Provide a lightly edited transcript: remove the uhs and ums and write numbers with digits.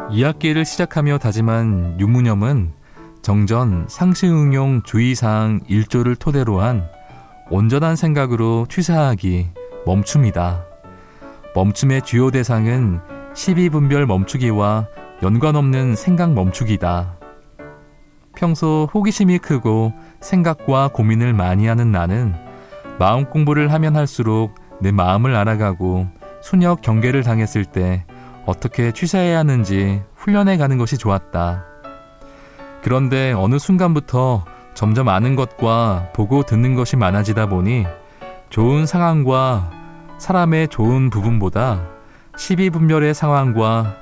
2학기를 시작하며 다짐한 유무념은 정전 상시응용 주의사항 1조를 토대로 한 온전한 생각으로 취사하기, 멈춤이다. 멈춤의 주요 대상은 12분별 멈추기와 연관없는 생각 멈추기다. 평소 호기심이 크고 생각과 고민을 많이 하는 나는 마음 공부를 하면 할수록 내 마음을 알아가고 순역 경계를 당했을 때 어떻게 취사해야 하는지 훈련해 가는 것이 좋았다. 그런데 어느 순간부터 점점 아는 것과 보고 듣는 것이 많아지다 보니 좋은 상황과 사람의 좋은 부분보다 12분별의 상황과